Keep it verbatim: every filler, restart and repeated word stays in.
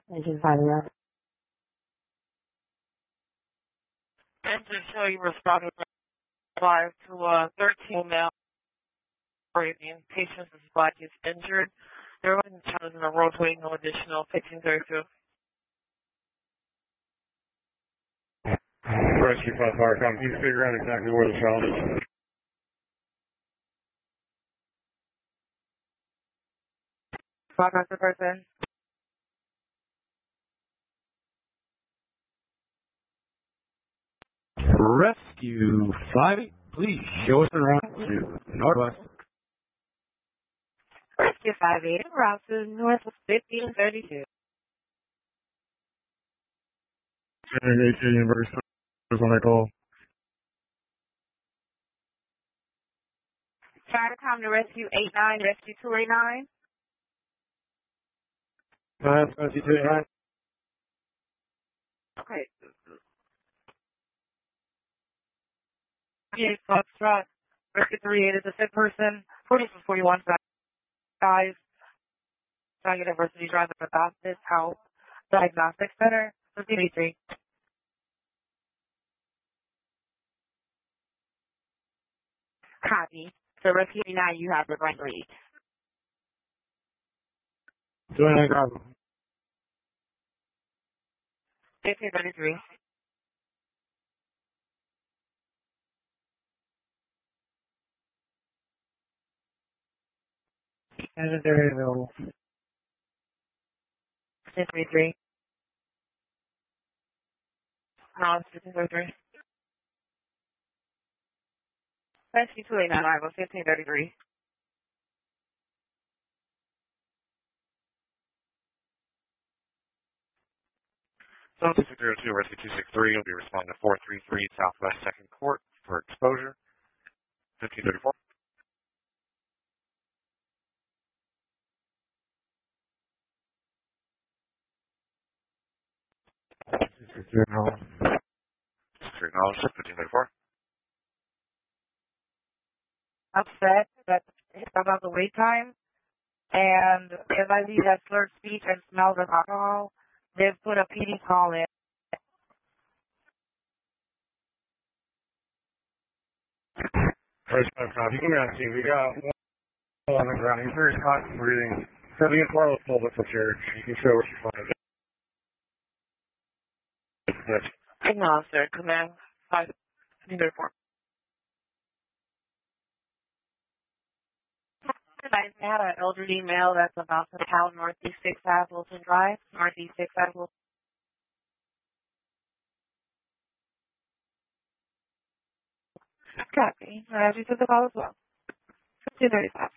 I can find that. And to show you responded live to a thirteen male Arabian patient whose body is injured. There wasn't charges in the roadway, no additional fifteen thirty-two. Rescue five Fire, come. Can you figure out exactly where the child is? Five after person. Rescue five, please show us around to Northwest. Rescue five eight, route to Northwest fifteen thirty-two. And H A University is on that call. Try to come to rescue eight nine, rescue two eight nine. Nine, rescue two eight nine. Okay. Yeah, Foxtrot. Rescue three eight is a sick person. forty-four forty-one guys. Target University driver for Baptist Health Diagnostic Center. fifteen eighty-three. Copy. So rescue nine, you have the right read. two eight nine, copy. fifteen thirty-three. And they're available. fifteen thirty-three. No, it's fifteen thirty-three. Rescue two eight nine, arrival fifteen thirty-three. So two six zero two, Rescue two six three will be responding to four three three Southwest second Court for exposure. fifteen thirty-four. Acknowledged, fifteen thirty-four. Upset that about the wait time. And if I see that slurred speech and smells of alcohol, they've put a P D call in. First five copy. You can go see. We got one on the ground. He's very hot and breathing. Setting in Carlos pulled up the church. You can show what you find. Yes. Acknowledged, sir. Command five fifteen thirty-four. I had an elderly male that's about to town Northeast six Ave Wilson Drive. Northeast six Ave Wilson. Copy. I have you to the call as well. fifteen thirty-five.